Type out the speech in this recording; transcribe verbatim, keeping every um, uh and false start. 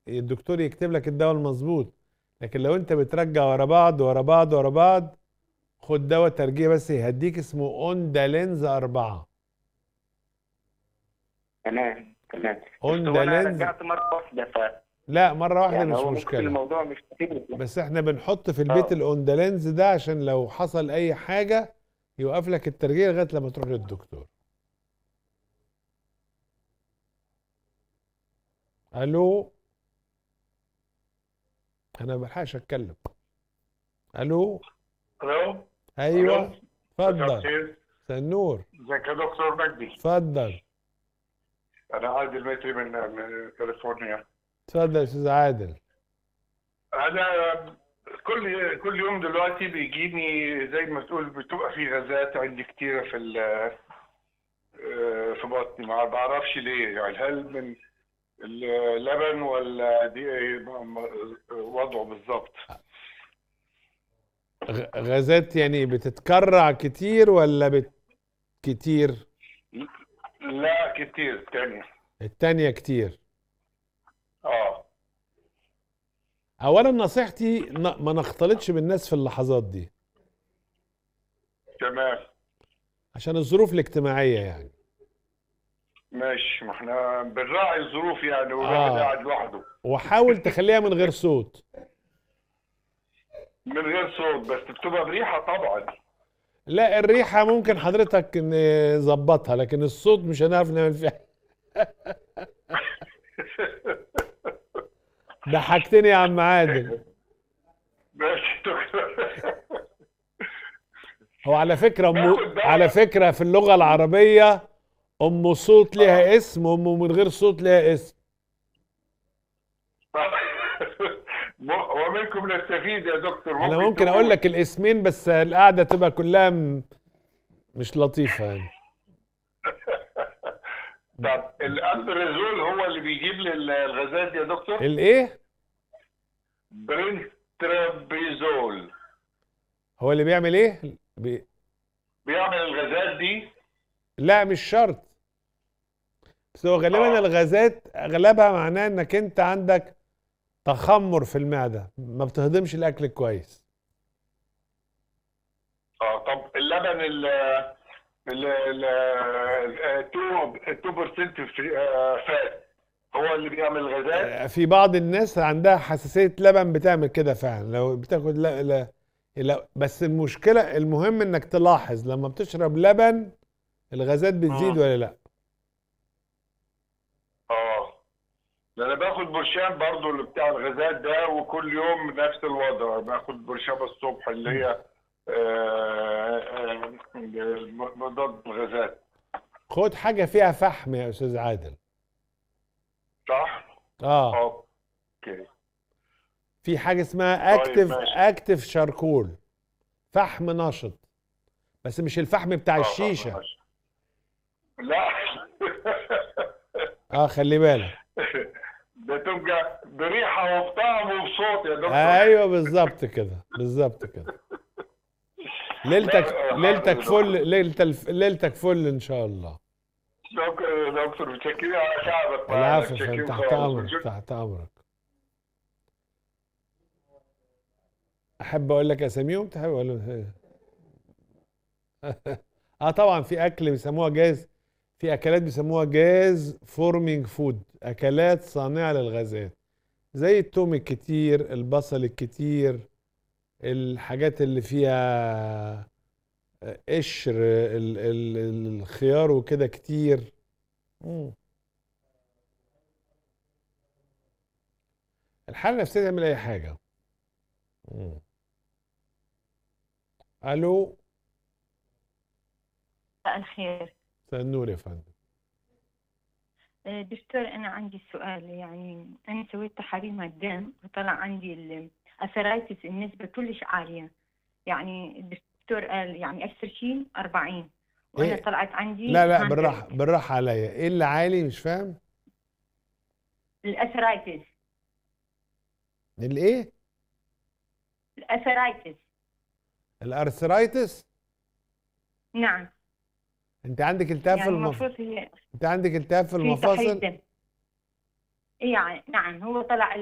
الدكتور يكتب لك الدواء المظبوط. لكن لو انت بترجع ورا بعض ورا بعض ورا بعض، خد دواء ترجيع بس يهديك، اسمه اوندالينز أربعة. تمام تمام. بس هو انا اوندالينز. رجعت مره واحده، ف لا، مرة واحدة يعني مش هو ممكن مشكلة. الموضوع مش كتير. بس احنا بنحط في البيت اه الاوندالينز ده عشان لو حصل اي حاجة يوقف لك الترجيع لغاية لما تروح للدكتور. الو. انا ما بلحقش اتكلم. الو. الو. الو. ايوه. مساء اتفضل. الخير. مساء النور. ازيك يا دكتور مجدي؟ اتفضل. انا عادل متري من من كاليفورنيا. اتفضل يا استاذ عادل. انا كل كل يوم دلوقتي بيجيني زي ما تقول بتبقى في غازات عندي كتيره في ال- آه، في بطني، ما بعرفش ليه، يعني هل من اللبن ولا دي ايه م- م- وضعه بالظبط؟ غ- غازات يعني بتتكرع كتير ولا بت كتير؟ لا كتير تاني. التانية كتير. اه اولا نصيحتي ن- ما نختلطش بالناس في اللحظات دي تمام عشان الظروف الاجتماعية يعني. ماشي، ما احنا بنراعي الظروف يعني، والواحد اه. قاعد لوحده. وحاول تخليها من غير صوت. من غير صوت، بس بتبقى بريحة طبعا. لا، الريحة ممكن حضرتك نظبطها، لكن الصوت مش هنعرف نعمل فيها. ضحكتني يا عم عادل. ماشي دكتور. هو على فكرة أم... باخد على دواء. فكرة في اللغة العربية أم صوت اه ليها اسم، وأم من غير صوت ليها اسم. ومنكم نستفيد يا دكتور، أنا ممكن ممكن أقول تقول. لك الاسمين بس القعدة تبقى كلها م... مش لطيفة يعني. طب الأندرازول هو اللي بيجيب لي الغازات يا دكتور؟ الإيه؟ برينترابيزول هو اللي بيعمل إيه؟ بي... بيعمل الغازات دي؟ لا، مش شرط. بس هو غالبا اه الغازات أغلبها معناه إنك أنت عندك تخمر في المعدة، ما بتهضمش الأكل كويس. اه. طب اللبن ال ال ال اتنين بالمية فات هو اللي بيعمل الغازات؟ في بعض الناس عندها حساسية لبن بتعمل كده فعلا لو بتاخد. لا لا لا، بس المشكلة المهم انك تلاحظ لما بتشرب لبن الغازات بتزيد مم. ولا لا. اه. ده انا باخد برشام برضو اللي بتاع الغازات ده، وكل يوم نفس الوضع، باخد برشام الصبح اللي هي آه، آه، مضاد الغازات. خد حاجة فيها فحم يا استاذ عادل. صح؟ اه. اوكي. في حاجة اسمها طيب اكتف ماشي. اكتف شاركول، فحم نشط، بس مش الفحم بتاع اه فاهم الشيشة. ماشي. لا. اه، خلي بالك. ده تبقى بريحة وبطعم وبصوت يا دكتور. ايوه، بالظبط كده بالظبط كده. ليلتك لا حاضر ليلتك يا فل دكتور. ليلتك ليلتك فل ان شاء الله. دكتور دكتور متشكرين على تعبك معانا، العفو يا فندم، متشكرين تحت خالص. امرك تحت امرك. احب اقول لك اساميهم، تحب اقول لك؟ اه طبعا، في اكل بيسموها جاز، في اكلات بيسموها جاز فورمينج فود، اكلات صانعه للغازات، زي التوم الكتير، البصل الكتير، الحاجات اللي فيها قشر، ال- ال- الخيار وكده كتير. مم. الحاله النفسيه تعمل اي حاجه. مم. الو. مساء الخير. مساء النور يا فندم. آه، دكتور أنا عندي سؤال. يعني أنا سويت تحاليل الدم وطلع عندي الأثرايتس النسبة كلش عالية. يعني الدكتور قال يعني أكثر شيء أربعين، وأنا ايه؟ طلعت عندي لا لا، مية. بالراحه بالراحه عليا، ايه اللي عالي مش فاهم؟ الأثرايتس. الايه؟ الأثرايتس. الارثرايتس. نعم. انت عندك التهاب في يعني المف... المفروض هي انت عندك التهاب في في تحليل المفاصل. دم. يعني نعم هو طلع